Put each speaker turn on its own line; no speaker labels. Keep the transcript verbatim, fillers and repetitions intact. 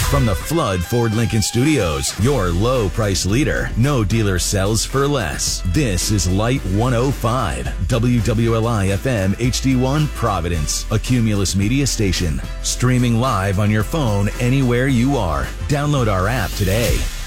From the Flood Ford Lincoln Studios, your low price leader. No dealer sells for less. This is Light one oh five, W W L I F M H D one Providence, a Cumulus media station. Streaming live on your phone anywhere you are. Download our app today.